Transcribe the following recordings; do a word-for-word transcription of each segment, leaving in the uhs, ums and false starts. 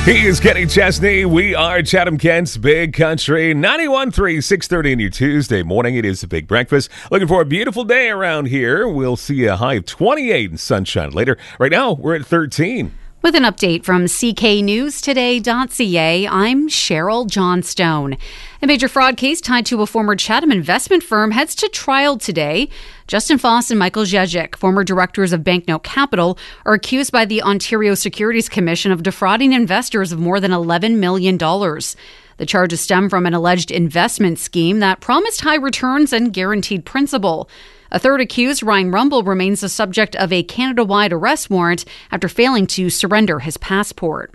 He is Kenny Chesney. We are Chatham Kent's Big Country ninety-one point three, six thirty on your Tuesday morning. It is a big breakfast. Looking for a beautiful day around here. We'll see a high of twenty-eight and sunshine later. Right now, we're at thirteen. With an update from C K News Today dot C A, I'm Cheryl Johnstone. A major fraud case tied to a former Chatham investment firm heads to trial today. Justin Foss and Michael Jejic, former directors of Banknote Capital, are accused by the Ontario Securities Commission of defrauding investors of more than eleven million dollars. The charges stem from an alleged investment scheme that promised high returns and guaranteed principal. A third accused, Ryan Rumble, remains the subject of a Canada-wide arrest warrant after failing to surrender his passport.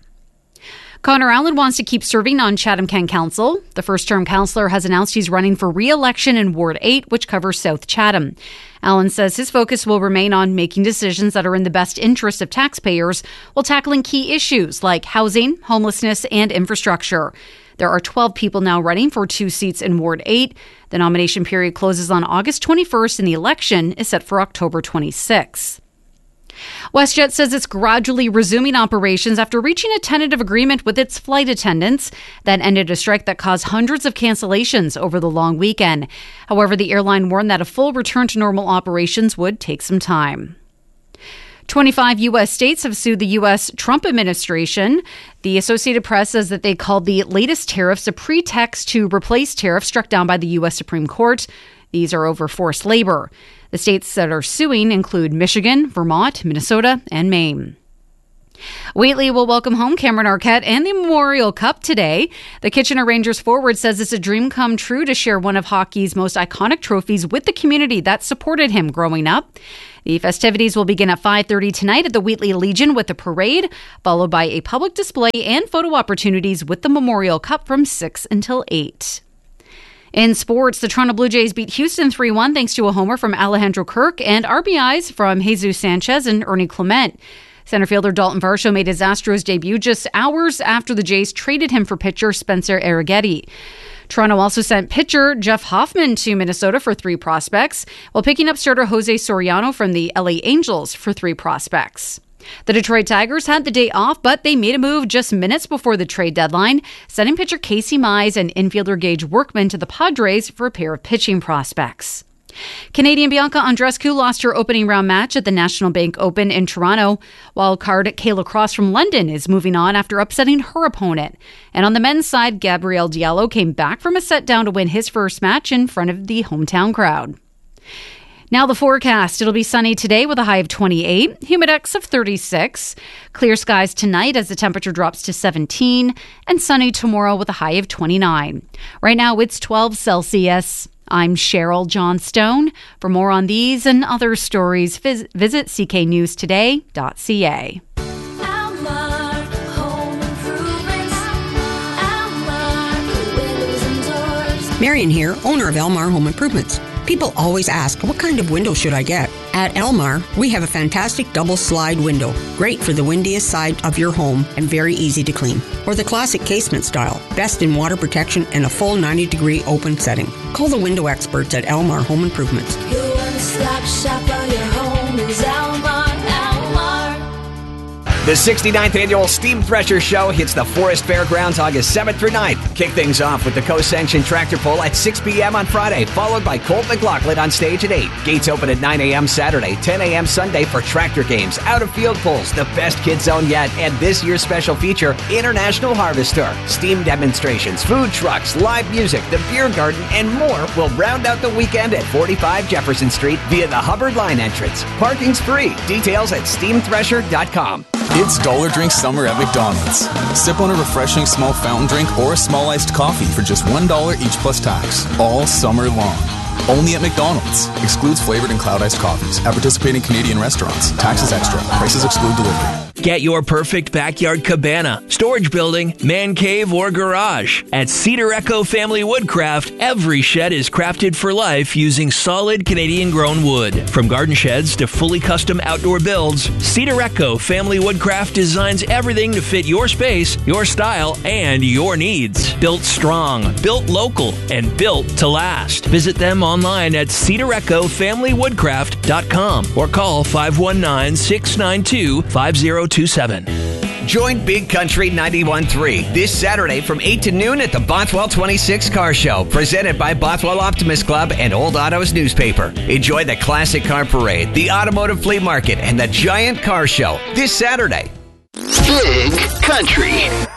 Connor Allen wants to keep serving on Chatham Kent Council. The first-term councillor has announced he's running for re-election in Ward eight, which covers South Chatham. Allen says his focus will remain on making decisions that are in the best interest of taxpayers while tackling key issues like housing, homelessness, and infrastructure. There are twelve people now running for two seats in Ward eight. The nomination period closes on August twenty-first and the election is set for October twenty-sixth. WestJet says it's gradually resuming operations after reaching a tentative agreement with its flight attendants. That ended a strike that caused hundreds of cancellations over the long weekend. However, the airline warned that a full return to normal operations would take some time. twenty-five U S states have sued the U S Trump administration. The Associated Press says that they called the latest tariffs a pretext to replace tariffs struck down by the U S Supreme Court. These are over forced labor. The states that are suing include Michigan, Vermont, Minnesota, and Maine. Whately will welcome home Cameron Arquette and the Memorial Cup today. The Kitchener Rangers forward says it's a dream come true to share one of hockey's most iconic trophies with the community that supported him growing up. The festivities will begin at five thirty tonight at the Whately Legion with a parade, followed by a public display and photo opportunities with the Memorial Cup from six until eight. In sports, the Toronto Blue Jays beat Houston three one thanks to a homer from Alejandro Kirk and R B Is from Jesus Sanchez and Ernie Clement. Center fielder Dalton Varsho made his Astros debut just hours after the Jays traded him for pitcher Spencer Arrighetti. Toronto also sent pitcher Jeff Hoffman to Minnesota for three prospects, while picking up starter Jose Soriano from the L A Angels for three prospects. The Detroit Tigers had the day off, but they made a move just minutes before the trade deadline, sending pitcher Casey Mize and infielder Gage Workman to the Padres for a pair of pitching prospects. Canadian Bianca Andreescu lost her opening round match at the National Bank Open in Toronto. Wildcard Kayla Cross from London is moving on after upsetting her opponent. And on the men's side, Gabriel Diallo came back from a set down to win his first match in front of the hometown crowd. Now the forecast. It'll be sunny today with a high of twenty-eight, humidex of thirty-six. Clear skies tonight as the temperature drops to seventeen, and sunny tomorrow with a high of twenty-nine. Right now it's twelve Celsius. I'm Cheryl Johnstone. For more on these and other stories, vis- visit c k news today dot c a. Marion here, owner of Elmar Home Improvements. People always ask, what kind of window should I get? At Elmar, we have a fantastic double slide window, great for the windiest side of your home and very easy to clean. Or the classic casement style, best in water protection and a full ninety degree open setting. Call the window experts at Elmar Home Improvements. Your one-stop shop for your home is Elmar, Elmar. The sixty-ninth Annual Steam Thresher Show hits the Forest Fairgrounds August seventh through ninth. Kick things off with the co-sanctioned tractor pull at six p.m. on Friday, followed by Colt McLaughlin on stage at eight. Gates open at nine a.m. Saturday, ten a.m. Sunday for tractor games, out-of-field pulls, the best kid zone yet, and this year's special feature, International Harvester. Steam demonstrations, food trucks, live music, the beer garden, and more will round out the weekend at forty-five Jefferson Street via the Hubbard Line entrance. Parking's free. Details at steam thresher dot com. It's Dollar Drink Summer at McDonald's. Sip on a refreshing small fountain drink or a small iced coffee for just one dollar each plus tax, all summer long. Only at McDonald's. Excludes flavored and cloud iced coffees. At participating Canadian restaurants. Taxes extra. Prices exclude delivery. Get your perfect backyard cabana, storage building, man cave, or garage. At Cedar Echo Family Woodcraft, every shed is crafted for life using solid Canadian-grown wood. From garden sheds to fully custom outdoor builds, Cedar Echo Family Woodcraft designs everything to fit your space, your style, and your needs. Built strong, built local, and built to last. Visit them online at cedar echo family woodcraft dot com or call five one nine, six nine two, five zero two seven. Join Big Country ninety-one point three this Saturday from eight to noon at the Bothwell twenty-six Car Show, presented by Bothwell Optimist Club and Old Autos newspaper. Enjoy the classic car parade, the automotive flea market, and the giant car show this Saturday. Big Country.